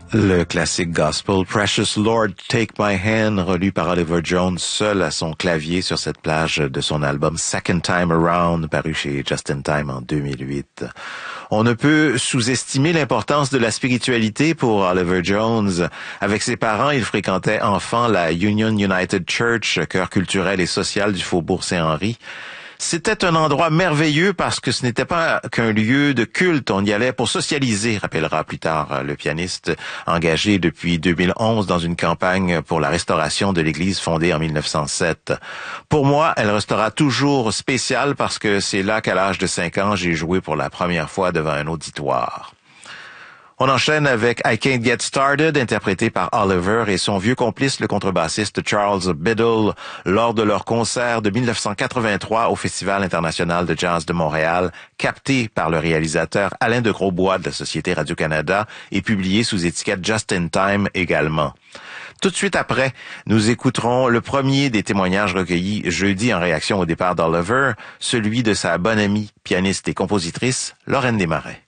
Le classique gospel Precious Lord, Take My Hand, relu par Oliver Jones seul à son clavier sur cette plage de son album Second Time Around, paru chez Just in Time en 2008. On ne peut sous-estimer l'importance de la spiritualité pour Oliver Jones. Avec ses parents, il fréquentait enfant la Union United Church, chœur culturel et social du Faubourg Saint-Henri. C'était un endroit merveilleux parce que ce n'était pas qu'un lieu de culte. On y allait pour socialiser, rappellera plus tard le pianiste, engagé depuis 2011 dans une campagne pour la restauration de l'église fondée en 1907. Pour moi, elle restera toujours spéciale parce que c'est là qu'à l'âge de 5 ans, j'ai joué pour la première fois devant un auditoire. On enchaîne avec I Can't Get Started, interprété par Oliver et son vieux complice, le contrebassiste Charles Biddle, lors de leur concert de 1983 au Festival international de jazz de Montréal, capté par le réalisateur Alain de Grosbois de la Société Radio-Canada et publié sous étiquette Just in Time également. Tout de suite après, nous écouterons le premier des témoignages recueillis jeudi en réaction au départ d'Oliver, celui de sa bonne amie, pianiste et compositrice, Lorraine Desmarais.